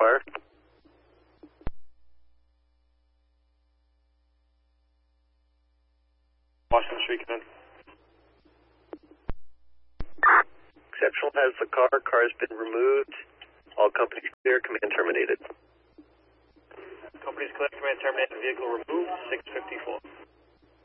fire. Washington Street, come in. Exceptional has the car. Car has been removed. All companies clear. Command terminated. Company's clear. Command terminated. Vehicle removed. 654.